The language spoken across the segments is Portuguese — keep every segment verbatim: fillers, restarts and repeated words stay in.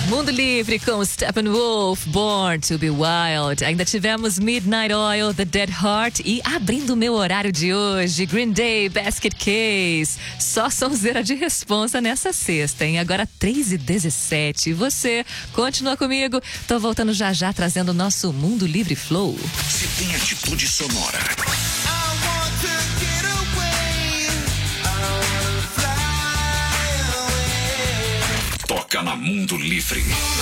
Mundo Livre com Steppenwolf, Born to be Wild. Ainda tivemos Midnight Oil, The Dead Heart e abrindo o meu horário de hoje, Green Day, Basket Case. Só sonzeira de responsa nessa sexta, hein? Agora três e dezessete. E você, continua comigo. Tô voltando já já trazendo o nosso Mundo Livre Flow. Se tem atitude sonora. Toca na Mundo Livre.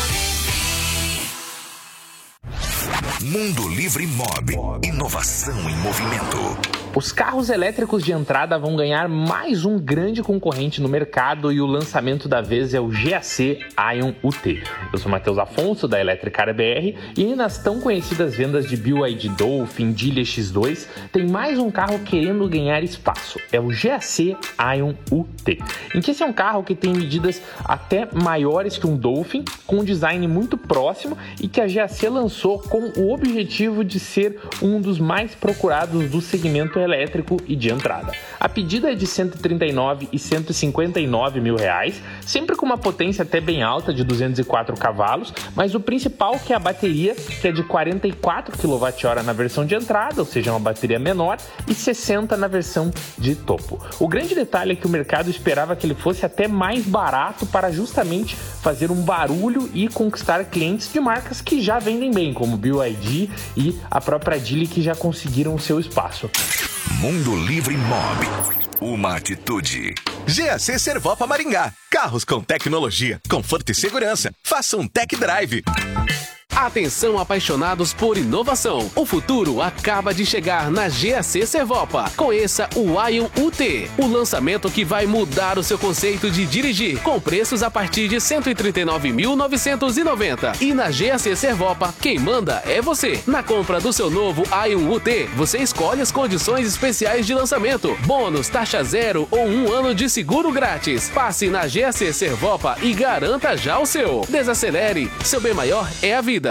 Mundo Livre Mob. Inovação em movimento. Os carros elétricos de entrada vão ganhar mais um grande concorrente no mercado e o lançamento da vez é o G A C Aion U T. Eu sou Matheus Afonso, da Electricar B R, e nas tão conhecidas vendas de B Y D Dolphin, Geely X dois, tem mais um carro querendo ganhar espaço. É o G A C Aion U T. Em que esse é um carro que tem medidas até maiores que um Dolphin, com um design muito próximo e que a G A C lançou com o objetivo de ser um dos mais procurados do segmento elétrico e de entrada. A pedida é de cento e trinta e nove e cento e cinquenta e nove mil reais, sempre com uma potência até bem alta de duzentos e quatro cavalos, mas o principal que é a bateria, que é de quarenta e quatro quilowatt-hora na versão de entrada, ou seja, uma bateria menor, e sessenta na versão de topo. O grande detalhe é que o mercado esperava que ele fosse até mais barato para justamente fazer um barulho e conquistar clientes de marcas que já vendem bem, como B Y D e a própria Geely, que já conseguiram o seu espaço. Mundo Livre Mob. Uma atitude. G A C Servopa Maringá. Carros com tecnologia, conforto e segurança. Faça um tech drive. Atenção, apaixonados por inovação. O futuro acaba de chegar na G A C Servopa. Conheça o Aion U T, o lançamento que vai mudar o seu conceito de dirigir, com preços a partir de cento e trinta e nove mil novecentos e noventa. E na G A C Servopa, quem manda é você. Na compra do seu novo Aion U T, você escolhe as condições especiais de lançamento, bônus, taxa zero ou um ano de seguro grátis. Passe na G A C Servopa e garanta já o seu. Desacelere, seu bem maior é a vida.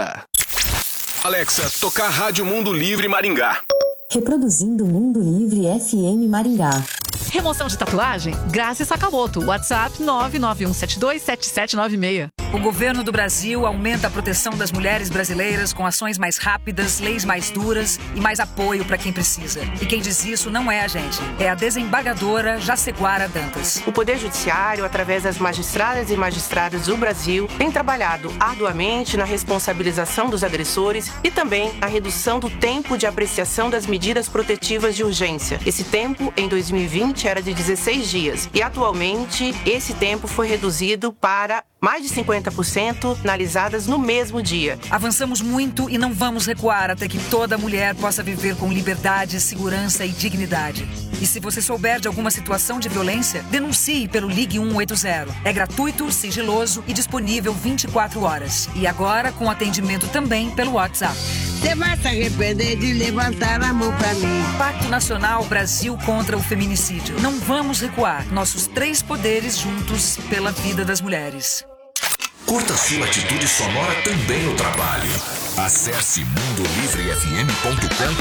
Alexa, tocar Rádio Mundo Livre Maringá. Reproduzindo Mundo Livre F M Maringá. Remoção de tatuagem? Grazi Sakamoto. WhatsApp nove nove um sete dois sete sete nove seis. O governo do Brasil aumenta a proteção das mulheres brasileiras com ações mais rápidas, leis mais duras e mais apoio para quem precisa. E quem diz isso não é a gente, é a desembargadora Jaceguara Dantas. O Poder Judiciário, através das magistradas e magistrados do Brasil, tem trabalhado arduamente na responsabilização dos agressores e também na redução do tempo de apreciação das medidas protetivas de urgência. Esse tempo, em dois mil e vinte, era de dezesseis dias e atualmente esse tempo foi reduzido para mais de cinquenta por cento analisadas no mesmo dia. Avançamos muito e não vamos recuar até que toda mulher possa viver com liberdade, segurança e dignidade. E se você souber de alguma situação de violência, denuncie pelo Ligue um oito zero. É gratuito, sigiloso e disponível vinte e quatro horas. E agora com atendimento também pelo WhatsApp. Você vai se arrepender de levantar a mão pra mim. Pacto Nacional Brasil contra o Feminicídio. Não vamos recuar. Nossos três poderes juntos pela vida das mulheres. Curta sua atitude sonora também no trabalho. Acesse mundo livre f m ponto com